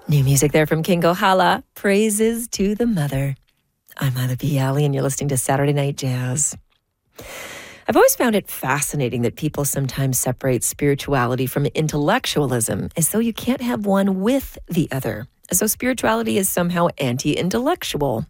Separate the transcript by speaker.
Speaker 1: New music there from King Kohala. Praises to the Mother. I'm Ila Bialy, and you're listening to Saturday Night Jazz. I've always found it fascinating that people sometimes separate spirituality from intellectualism, as though you can't have one with the other, as though spirituality is somehow anti-intellectual.